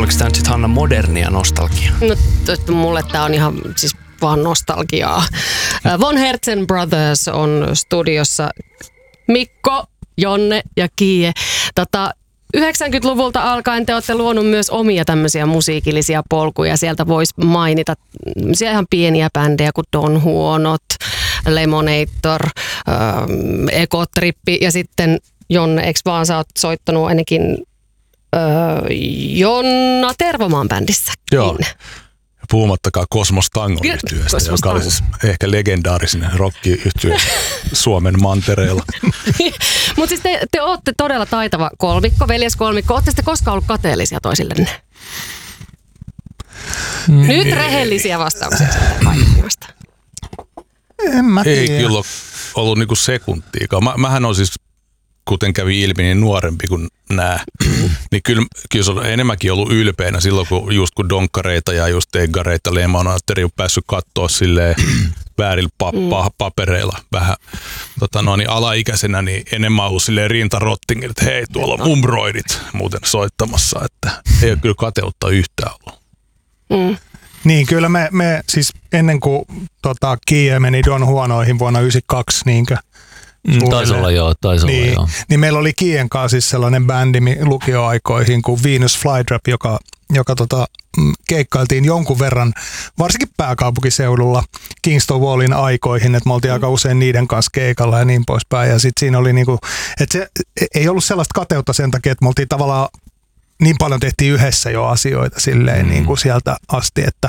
oliko tämä nyt sitten Hanna modernia nostalgiaa? No mulle tää on ihan siis vaan nostalgiaa. Von Herzen Brothers on studiossa. Mikko, Jonne ja Kie. 90-luvulta alkaen te olette luonut myös omia tämmöisiä musiikillisia polkuja. Sieltä voisi mainita ihan pieniä bändejä kuin Don Huonot, Lemonator, Ekotrippi ja sitten Jonne, eikö vaan sä oot soittanut ainakin Jonna Tervomaan bändissä? Joo. Puhumattakaan Kosmos Tangon yhtyeestä, joka oli siis ehkä legendaarisin rock-yhtye Suomen mantereella. Mutta siis te ootte todella taitava kolmikko, veljeskolmikko. Ootte sitten koskaan ollut kateellisia toisillenne? Nyt rehellisiä vastauksia kaikista. En mä tiedä. Ei kyllä ollut niinku sekuntiikaan. Mähän on siis, kuten kävi ilmi, niin nuorempi kuin nää. Niin kyllä se on enemmänkin ollut ylpeänä silloin, kun donkkareita ja just eggareita, Lemonatoria on päässyt katsoa silleen väärillä papereilla vähän alaikäisenä, niin enemmän ollut silleen rintarottingilla, että hei, tuolla on umbroidit muuten soittamassa, että ei ole kyllä kateutta yhtään ollut. Niin, kyllä me siis ennen kuin Kie meni Don Huonoihin vuonna 1992, niinkö? Taisi olla joo. Niin meillä oli Kien kanssa siis sellainen bändi lukioaikoihin kuin Venus Flytrap, joka keikkailtiin jonkun verran, varsinkin pääkaupunkiseudulla Kingston Wallin aikoihin, että me oltiin aika usein niiden kanssa keikalla ja niin poispäin. Ja sitten siinä oli niinku, että se ei ollut sellaista kateutta sen takia, että me oltiin tavallaan niin paljon tehtiin yhdessä jo asioita silleen niin kuin sieltä asti, että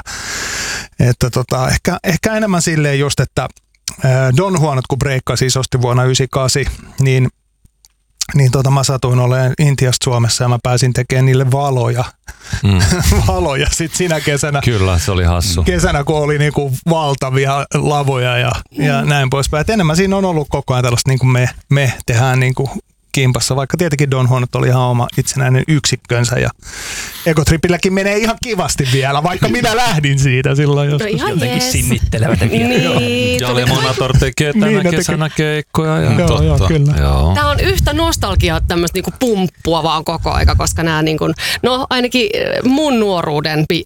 ehkä enemmän silleen just, että Don Huonot, kun breikkasi isosti vuonna 1998, niin mä satuin olemaan Intiasta Suomessa ja mä pääsin tekemään niille valoja. Valoja sitten sinä kesänä. Kyllä, se oli hassu. Kesänä, kun oli niinku valtavia lavoja ja näin poispäin. Et enemmän siinä on ollut koko ajan tällaista, niin kuin me tehdään niinku kimpassa, vaikka tietenkin Don Huonot oli ihan oma itsenäinen yksikkönsä ja Ekotripilläkin menee ihan kivasti vielä, vaikka minä lähdin siitä silloin joskus. No jotenkin sinnittelevät niin, ja Lemonator tekee tänä kesänä keikkoja. Ja Joo, kyllä. Joo. Tämä on yhtä nostalgiaa tämmöistä niinku pumppua vaan koko aika, koska nämä niinku, no ainakin mun nuoruuden